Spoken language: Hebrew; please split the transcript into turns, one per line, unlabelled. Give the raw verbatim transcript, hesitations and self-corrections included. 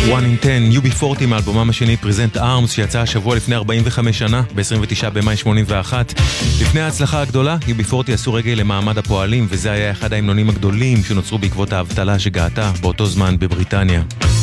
one in ten, יו בי ארבעים מאלבומם השני Present Arms שיצא השבוע לפני ארבעים וחמש שנה, ב-עשרים ותשעה במאי שמונים ואחת. לפני ההצלחה הגדולה, יו בי ארבעים עשו רגל למעמד הפועלים, וזה היה אחד ההמנונים הגדולים שנוצרו בעקבות האבטלה שגעתה באותו זמן בבריטניה.